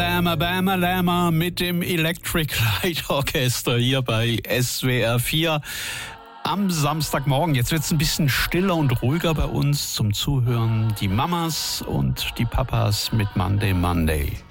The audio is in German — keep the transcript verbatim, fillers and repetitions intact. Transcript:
Lama Bama Lama mit dem Electric Light Orchester hier bei S W R vier am Samstagmorgen. Jetzt wird es ein bisschen stiller und ruhiger bei uns zum Zuhören. Die Mamas und die Papas mit Monday Monday.